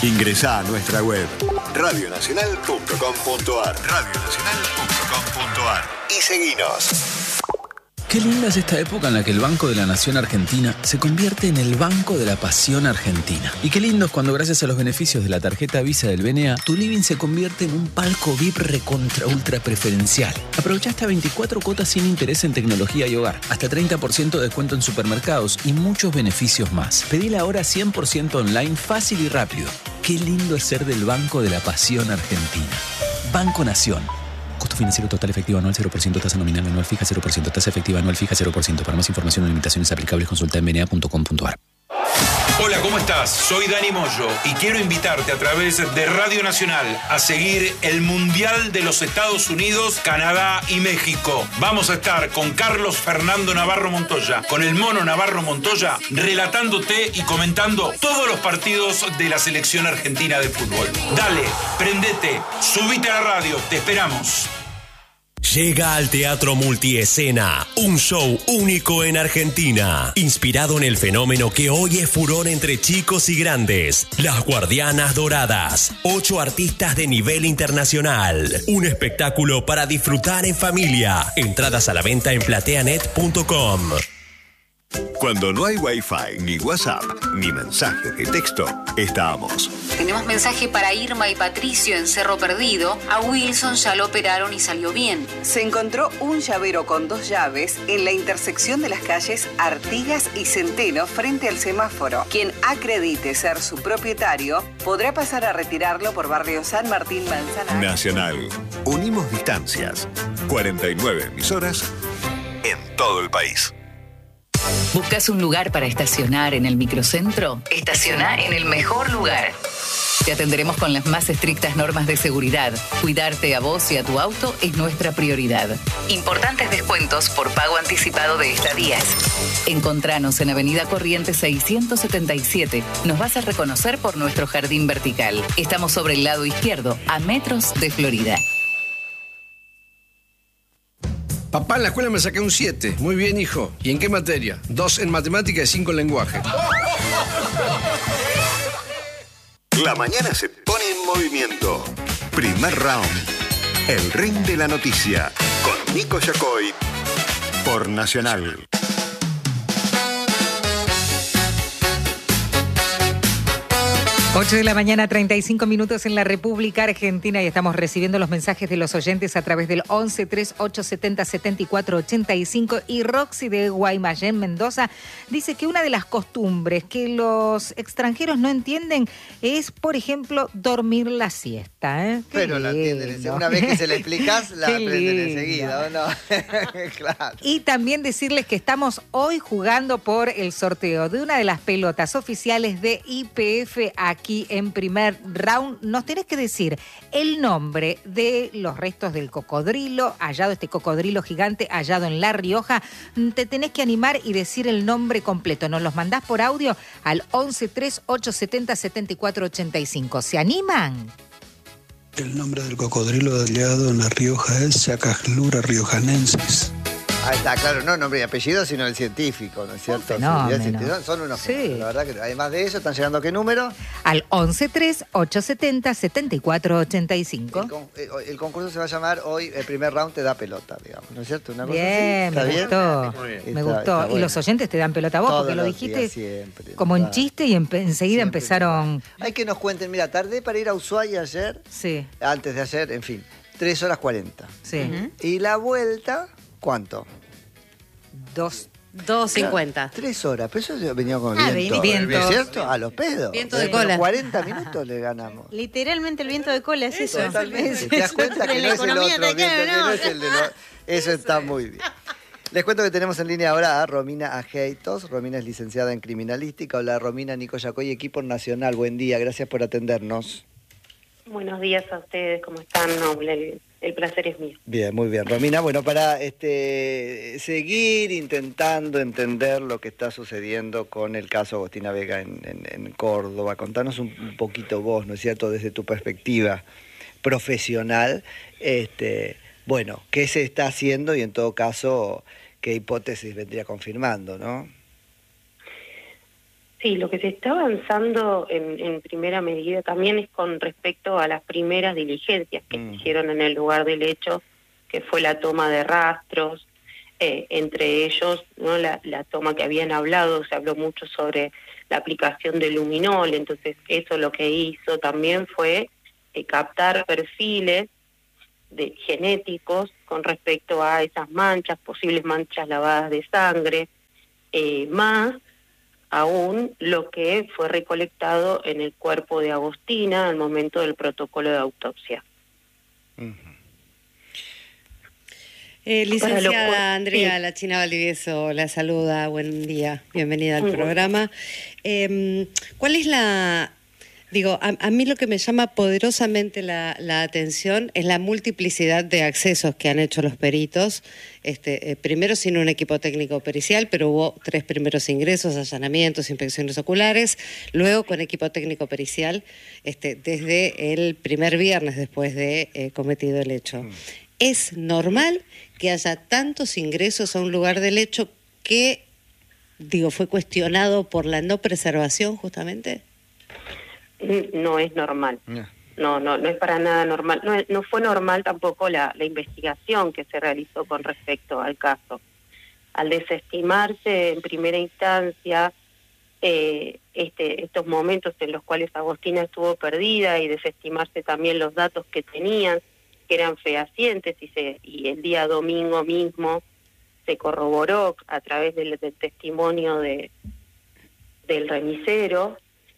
Ingresá a nuestra web radionacional.com.ar radionacional.com.ar y seguinos. Qué linda es esta época en la que el Banco de la Nación Argentina se convierte en el Banco de la Pasión Argentina. Y qué lindo es cuando, gracias a los beneficios de la tarjeta Visa del BNA, tu living se convierte en un palco VIP recontra ultra preferencial. Aprovecha hasta 24 cuotas sin interés en tecnología y hogar, hasta 30% de descuento en supermercados y muchos beneficios más. Pedila ahora 100% online, fácil y rápido. Qué lindo es ser del Banco de la Pasión Argentina. Banco Nación. Costo financiero total efectivo anual 0%, tasa nominal anual fija 0%, tasa efectiva anual fija 0%. Para más información o limitaciones aplicables consulta en bna.com.ar. Hola, ¿cómo estás? Soy Dani Moyo y quiero invitarte a través de Radio Nacional a seguir el Mundial de los Estados Unidos, Canadá y México. Vamos a estar con Carlos Fernando Navarro Montoya, con el Mono Navarro Montoya, relatándote y comentando todos los partidos de la selección argentina de fútbol. Dale, prendete, subite a la radio, te esperamos. Llega al Teatro Multiescena, un show único en Argentina, inspirado en el fenómeno que hoy es furor entre chicos y grandes, Las Guardianas Doradas, 8 artistas de nivel internacional, un espectáculo para disfrutar en familia, entradas a la venta en plateanet.com. Cuando no hay Wi-Fi, ni WhatsApp, ni mensaje de texto, estamos. Tenemos mensaje para Irma y Patricio en Cerro Perdido. A Wilson ya lo operaron y salió bien. Se encontró un llavero con 2 llaves en la intersección de las calles Artigas y Centeno frente al semáforo. Quien acredite ser su propietario podrá pasar a retirarlo por barrio San Martín Manzanares. Nacional. Unimos distancias. 49 emisoras en todo el país. ¿Buscas un lugar para estacionar en el microcentro? Estaciona en el mejor lugar. Te atenderemos con las más estrictas normas de seguridad. Cuidarte a vos y a tu auto es nuestra prioridad. Importantes descuentos por pago anticipado de estadías. Encontranos en Avenida Corrientes 677. Nos vas a reconocer por nuestro jardín vertical. Estamos sobre el lado izquierdo, a metros de Florida. Papá, en la escuela me saqué un 7. Muy bien, hijo. ¿Y en qué materia? 2 en matemática y 5 en lenguaje. La mañana se pone en movimiento. Primer round. El ring de la noticia. Con Nico Yacoy. Por Nacional. 8 de la mañana, 35 minutos en la República Argentina y estamos recibiendo los mensajes de los oyentes a través del 11 3870 7485 y Roxy de Guaymallén, Mendoza, dice que una de las costumbres que los extranjeros no entienden es, por ejemplo, dormir la siesta. Pero la entienden, una vez que se la explicas, la aprenden enseguida, ¿o no? Claro. Y también decirles que estamos hoy jugando por el sorteo de una de las pelotas oficiales de YPF aquí en primer round. Nos tenés que decir el nombre de los restos del cocodrilo hallado, este cocodrilo gigante hallado en La Rioja. Te tenés que animar y decir el nombre completo. Nos los mandás por audio al 11 3870 7485. ¿Se animan? El nombre del cocodrilo hallado en La Rioja es Sacajlura riojanensis. Ahí está, claro, no nombre y apellido, sino el científico, ¿no es cierto? Son unos fenómenos, la verdad que además de eso, ¿están llegando a qué número? Al 113870-7485. El concurso se va a llamar hoy, el primer round te da pelota, digamos, ¿no es cierto? Una cosa bien, así. Me gustó. Me gustó. Bueno. Y los oyentes te dan pelota a vos, porque lo dijiste siempre, como en chiste y enseguida siempre empezaron... Hay que nos cuenten, mira, tardé para ir a Ushuaia ayer, antes de ayer, en fin, 3 horas 40. Sí. Y la vuelta... ¿Cuánto? 2:50. 3 horas, pero eso venía con viento. ¿Cierto? A los pedos. Viento de cola. 40 minutos le ganamos. Literalmente el viento de cola es eso. Totalmente. ¿Te das cuenta que no es el otro viento? No es el de Eso está muy bien. Les cuento que tenemos en línea ahora a Romina Ajeitos. Romina es licenciada en criminalística. Hola Romina, Nico Yacoy, equipo nacional. Buen día, gracias por atendernos. Buenos días a ustedes, ¿cómo están? No, el placer es mío. Bien, muy bien. Romina, bueno, para seguir intentando entender lo que está sucediendo con el caso Agostina Vega en Córdoba, contanos un poquito vos, ¿no es cierto?, desde tu perspectiva profesional, bueno, ¿qué se está haciendo y en todo caso, qué hipótesis vendría confirmando, no? Sí, lo que se está avanzando en primera medida también es con respecto a las primeras diligencias que se hicieron en el lugar del hecho, que fue la toma de rastros, entre ellos, ¿no? la toma que habían hablado, se habló mucho sobre la aplicación de luminol, entonces eso lo que hizo también fue captar perfiles genéticos con respecto a esas manchas, posibles manchas lavadas de sangre, más aún lo que fue recolectado en el cuerpo de Agostina al momento del protocolo de autopsia. Licenciada Andrea La China Valdivieso la saluda, buen día, bienvenida al programa. ¿Cuál es a mí lo que me llama poderosamente la atención es la multiplicidad de accesos que han hecho los peritos, primero sin un equipo técnico pericial, pero hubo 3 primeros ingresos, allanamientos, inspecciones oculares, luego con equipo técnico pericial, desde el primer viernes después de cometido el hecho. ¿Es normal que haya tantos ingresos a un lugar del hecho que, fue cuestionado por la no preservación justamente? No es normal. No es para nada normal. No fue normal tampoco la investigación que se realizó con respecto al caso. Al desestimarse en primera instancia estos momentos en los cuales Agostina estuvo perdida y desestimarse también los datos que tenían, que eran fehacientes, y el día domingo mismo se corroboró a través del testimonio del remisero,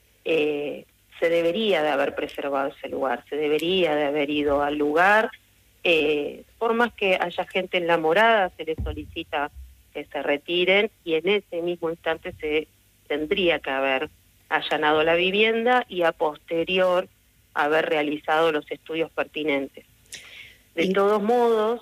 se debería de haber preservado ese lugar, se debería de haber ido al lugar, por más que haya gente en la morada, se les solicita que se retiren y en ese mismo instante se tendría que haber allanado la vivienda y a posterior haber realizado los estudios pertinentes. De todos modos,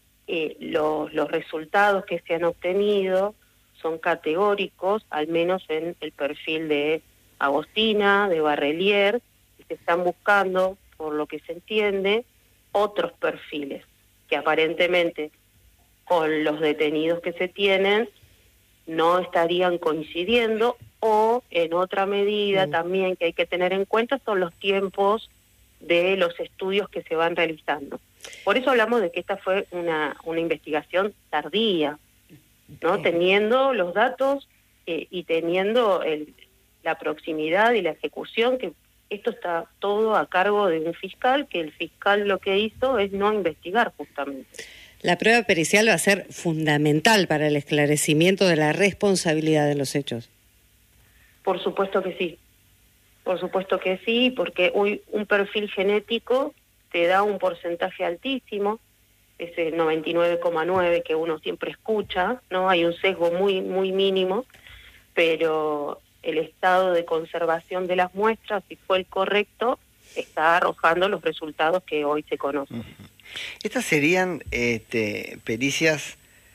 los resultados que se han obtenido son categóricos, al menos en el perfil de Agostina, de Barrelier, y se están buscando, por lo que se entiende, otros perfiles que aparentemente con los detenidos que se tienen no estarían coincidiendo, o en otra medida también que hay que tener en cuenta son los tiempos de los estudios que se van realizando. Por eso hablamos de que esta fue una investigación tardía, ¿no? Teniendo los datos y teniendo la proximidad y la ejecución, que esto está todo a cargo de un fiscal, que el fiscal lo que hizo es no investigar justamente. La prueba pericial va a ser fundamental para el esclarecimiento de la responsabilidad de los hechos. Por supuesto que sí. Por supuesto que sí, porque hoy un perfil genético te da un porcentaje altísimo, ese 99,9 que uno siempre escucha, ¿no? Hay un sesgo muy, muy mínimo, pero el estado de conservación de las muestras, si fue el correcto, está arrojando los resultados que hoy se conocen. Estas serían pericias,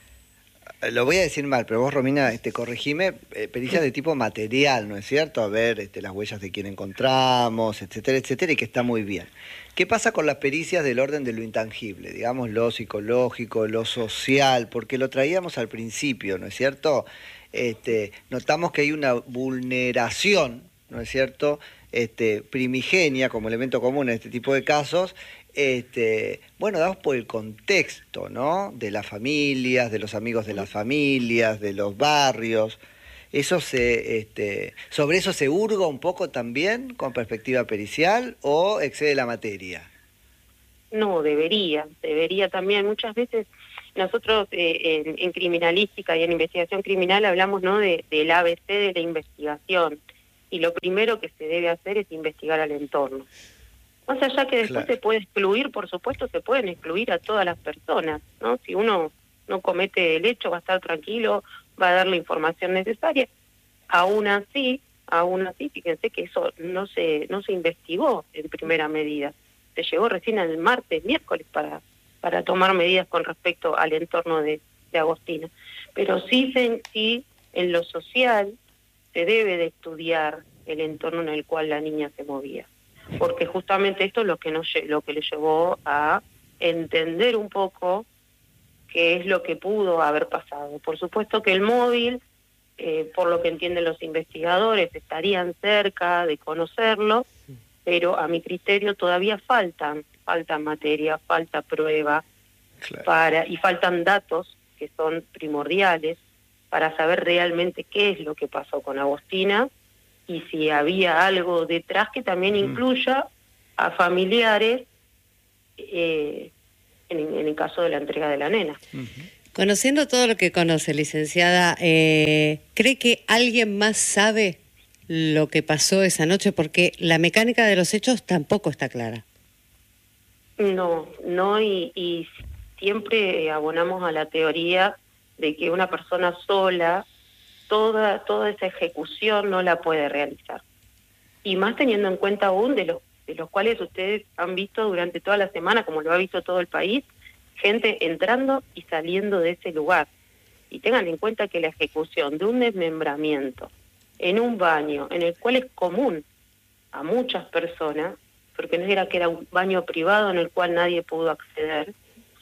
lo voy a decir mal, pero vos, Romina, corregime, pericias de tipo material, ¿no es cierto? A ver las huellas de quién encontramos, etcétera, etcétera, y que está muy bien. ¿Qué pasa con las pericias del orden de lo intangible? Digamos, lo psicológico, lo social, porque lo traíamos al principio, ¿no es cierto? Notamos que hay una vulneración, ¿no es cierto?, primigenia como elemento común en este tipo de casos, dados por el contexto, ¿no?, de las familias, de los amigos de las familias, de los barrios. Eso ¿sobre eso se hurga un poco también con perspectiva pericial o excede la materia? No, debería también. Muchas veces nosotros en criminalística y en investigación criminal hablamos, ¿no?, del ABC de la investigación, y lo primero que se debe hacer es investigar al entorno. Más allá que después se puede excluir, por supuesto se pueden excluir a todas las personas, ¿no? Si uno no comete el hecho, va a estar tranquilo, va a dar la información necesaria. Aún así, fíjense que eso no se investigó en primera medida. Se llegó recién el martes, miércoles, para tomar medidas con respecto al entorno de Agostina. Pero sí en lo social se debe de estudiar el entorno en el cual la niña se movía, porque justamente esto es lo que le llevó a entender un poco qué es lo que pudo haber pasado. Por supuesto que el móvil por lo que entienden los investigadores, estarían cerca de conocerlo, pero a mi criterio todavía falta materia, falta prueba, y faltan datos que son primordiales para saber realmente qué es lo que pasó con Agostina y si había algo detrás que también incluya a familiares en el caso de la entrega de la nena. Conociendo todo lo que conoce, licenciada, ¿cree que alguien más sabe lo que pasó esa noche? Porque la mecánica de los hechos tampoco está clara. No, y siempre abonamos a la teoría de que una persona sola, toda esa ejecución no la puede realizar. Y más teniendo en cuenta aún de los cuales ustedes han visto durante toda la semana, como lo ha visto todo el país, gente entrando y saliendo de ese lugar. Y tengan en cuenta que la ejecución de un desmembramiento en un baño, en el cual es común a muchas personas, porque no era que era un baño privado en el cual nadie pudo acceder,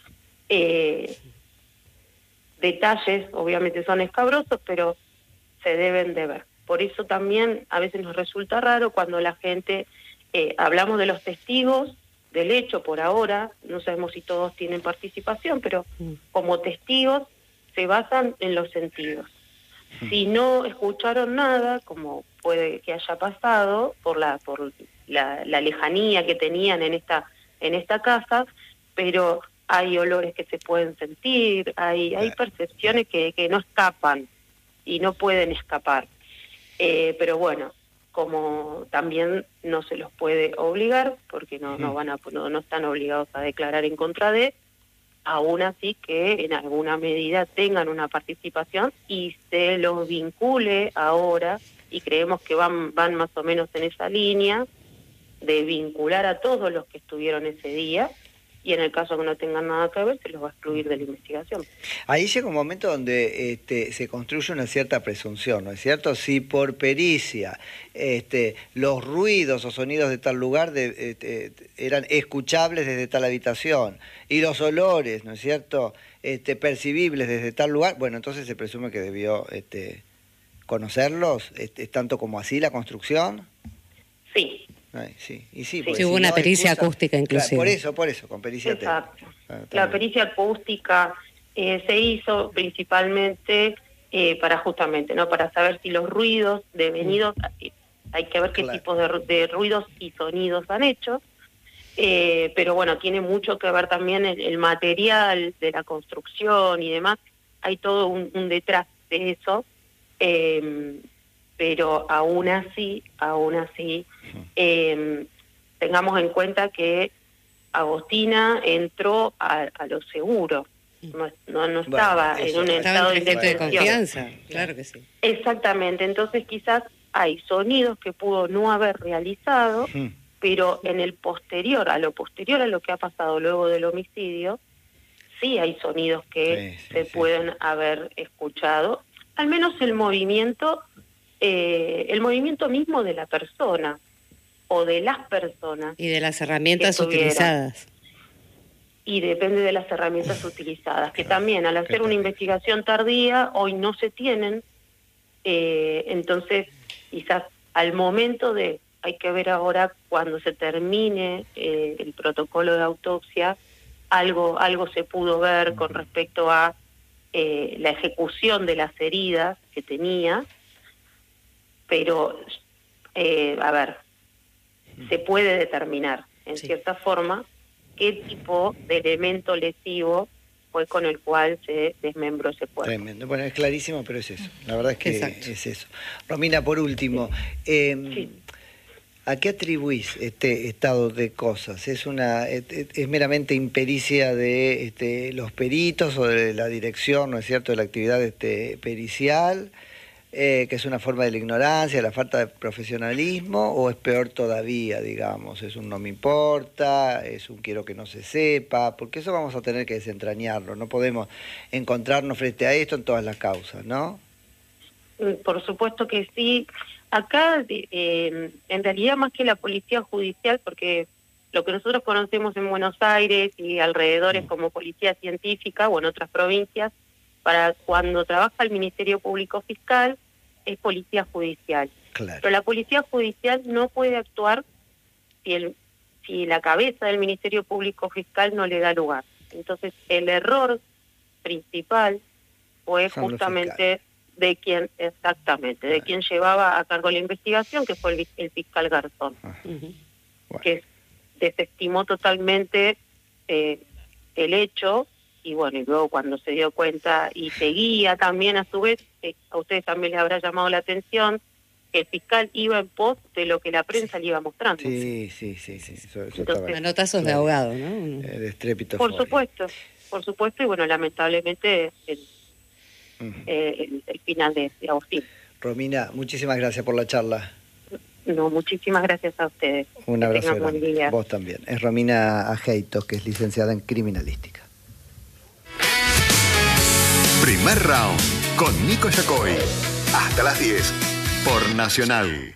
detalles obviamente son escabrosos, pero se deben de ver. Por eso también a veces nos resulta raro cuando la gente, hablamos de los testigos del hecho por ahora, no sabemos si todos tienen participación, pero como testigos se basan en los sentidos. Si no escucharon nada, como puede que haya pasado por la lejanía que tenían en esta casa, pero hay olores que se pueden sentir, hay percepciones que no escapan y no pueden escapar. Pero bueno, como también no se los puede obligar, porque no están obligados a declarar en contra de, aún así que en alguna medida tengan una participación y se los vincule ahora, y creemos que van más o menos en esa línea, de vincular a todos los que estuvieron ese día, y en el caso que no tengan nada que ver, se los va a excluir de la investigación. Ahí llega un momento donde se construye una cierta presunción, ¿no es cierto? Si por pericia los ruidos o sonidos de tal lugar eran escuchables desde tal habitación, y los olores, ¿no es cierto?, percibibles desde tal lugar, bueno, entonces se presume que debió conocerlos, tanto como así la construcción. Sí. Ay, sí. Y sí, hubo una pericia acústica inclusive. Claro, por eso, con pericia técnica. La pericia acústica se hizo principalmente para justamente, ¿no?, para saber si los ruidos devenidos, hay que ver qué tipos de ruidos y sonidos han hecho, pero bueno, tiene mucho que ver también el material de la construcción y demás, hay todo un detrás de eso, pero aún así, tengamos en cuenta que Agostina entró a lo seguro, no estaba en un estado de confianza. Claro que sí. Exactamente, entonces quizás hay sonidos que pudo no haber realizado, pero en el posterior, a lo que ha pasado luego del homicidio, sí hay sonidos que se pueden haber escuchado, al menos el movimiento mismo de la persona o de las personas. Y de las herramientas utilizadas. Y depende de las herramientas utilizadas, que también al hacer una investigación tardía, hoy no se tienen, entonces quizás al momento hay que ver ahora cuando se termine el protocolo de autopsia, algo se pudo ver con respecto a la ejecución de las heridas que tenía, pero, se puede determinar, en cierta forma, qué tipo de elemento lesivo fue con el cual se desmembró ese cuerpo. Tremendo. Bueno, es clarísimo, pero es eso. La verdad es que es eso. Romina, por último, ¿a qué atribuís este estado de cosas? ¿Es meramente impericia de los peritos o de la dirección, ¿no es cierto?, de la actividad pericial? Que es una forma de la ignorancia, la falta de profesionalismo, o es peor todavía, digamos, es un no me importa, es un quiero que no se sepa, porque eso vamos a tener que desentrañarlo, no podemos encontrarnos frente a esto en todas las causas, ¿no? Por supuesto que sí. Acá, en realidad, más que la policía judicial, porque lo que nosotros conocemos en Buenos Aires y alrededores como policía científica o en otras provincias, Para cuando trabaja el Ministerio Público Fiscal, es policía judicial. Claro. Pero la policía judicial no puede actuar si la cabeza del Ministerio Público Fiscal no le da lugar. Entonces, el error principal fue justamente de quien llevaba a cargo la investigación, que fue el fiscal Garzón, que desestimó totalmente el hecho, y bueno, y luego cuando se dio cuenta y seguía también a su vez, a ustedes también les habrá llamado la atención, que el fiscal iba en pos de lo que la prensa le iba mostrando. Sí. Entonces, manotazos de abogado, ¿no? El estrépito. Por supuesto, y bueno, lamentablemente el final de Agustín. Romina, muchísimas gracias por la charla. No, muchísimas gracias a ustedes. Un abrazo grande. Buen día. Vos también. Es Romina Ajeitos, que es licenciada en criminalística. Primer round con Nico Yacoy. Hasta las 10 por Nacional.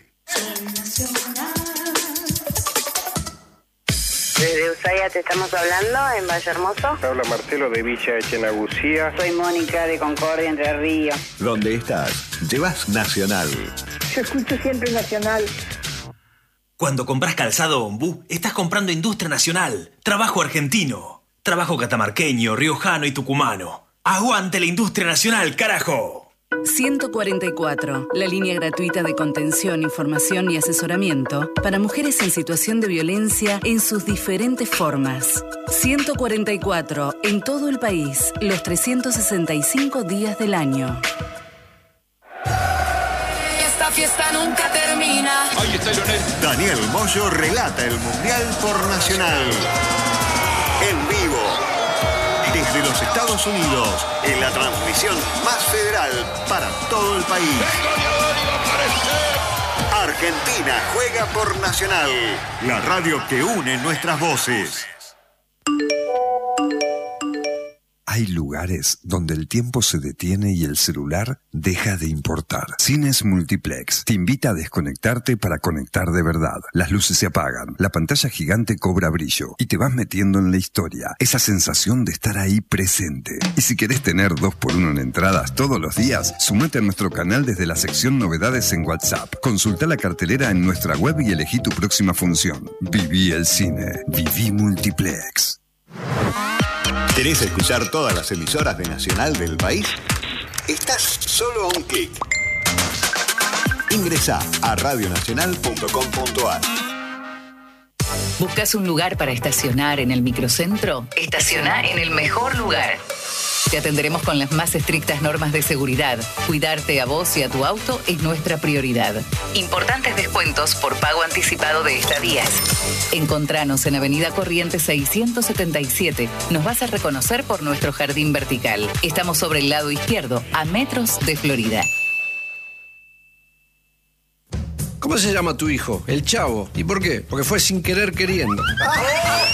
Desde Ushuaia te estamos hablando, en Valle Hermoso. Habla Marcelo de Villa Echenagucía. Soy Mónica de Concordia, Entre Ríos. Donde estás, llevas Nacional. Yo escucho siempre Nacional. Cuando compras calzado Ombú, estás comprando industria nacional, trabajo argentino, trabajo catamarqueño, riojano y tucumano. ¡Aguante la industria nacional, carajo! 144, la línea gratuita de contención, información y asesoramiento para mujeres en situación de violencia en sus diferentes formas. 144, en todo el país, los 365 días del año. Esta fiesta nunca termina. Ahí está Lionel. Daniel Moyo relata el Mundial por Nacional. En vivo. Desde los Estados Unidos, en la transmisión más federal para todo el país. Argentina juega por Nacional, la radio que une nuestras voces. Hay lugares donde el tiempo se detiene y el celular deja de importar. Cines Multiplex te invita a desconectarte para conectar de verdad. Las luces se apagan, la pantalla gigante cobra brillo y te vas metiendo en la historia. Esa sensación de estar ahí presente. Y si querés tener 2x1 en entradas todos los días, sumate a nuestro canal desde la sección Novedades en WhatsApp. Consulta la cartelera en nuestra web y elegí tu próxima función. Viví el cine. Viví Multiplex. ¿Querés escuchar todas las emisoras de Nacional del país? Estás solo a un clic. Ingresá a radionacional.com.ar. ¿Buscas un lugar para estacionar en el microcentro? Estaciona en el mejor lugar. Te atenderemos con las más estrictas normas de seguridad. Cuidarte a vos y a tu auto es nuestra prioridad. Importantes descuentos por pago anticipado de estadías. Encontranos en Avenida Corrientes 677. Nos vas a reconocer por nuestro jardín vertical. Estamos sobre el lado izquierdo, a metros de Florida. ¿Cómo se llama tu hijo? El Chavo. ¿Y por qué? Porque fue sin querer queriendo.